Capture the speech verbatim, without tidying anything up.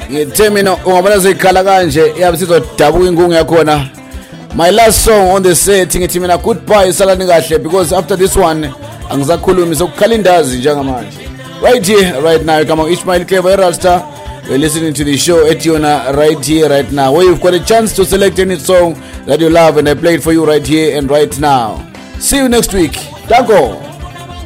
ngithemina ungabona zikhala kanje yabe sizodabuka ingungu yakhona. My last song on the set ngithi mina goodbye salani kahle because after this one angisakhulumi sokukhala indazi njengamanje. Right here right now kama Ishmael Clever Rasta. You're listening to the show at Yona right here, right now, where you've got a chance to select any song that you love and I play it for you right here and right now. See you next week. Danko.